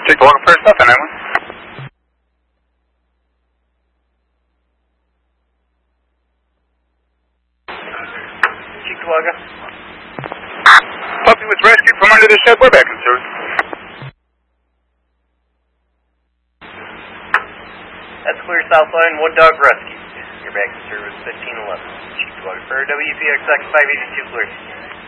Cheektowaga first up, and anyone? Cheektowaga. Puppy was rescued from under the shed. We're back in service. That's clear south line, one dog rescue. You're back in service 1511. Cheektowaga for WPXX 582 clear.